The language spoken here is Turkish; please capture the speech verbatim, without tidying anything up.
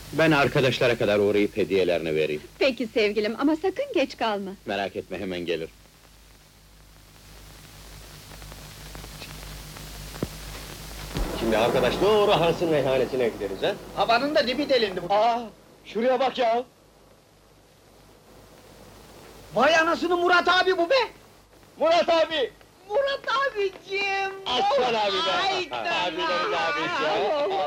Ben arkadaşlara kadar uğrayıp hediyelerini vereyim. Peki sevgilim, ama sakın geç kalma. Merak etme, hemen gelir. Şimdi arkadaş doğru Hans'ın meyhanesine gideriz ha? Havanın da dibi delindi bu. Aa, şuraya bak ya! Vay anasını Murat abi bu be! Murat abi! Murat abicim! Aslan abi be! Ay, Abilerin abisi ya!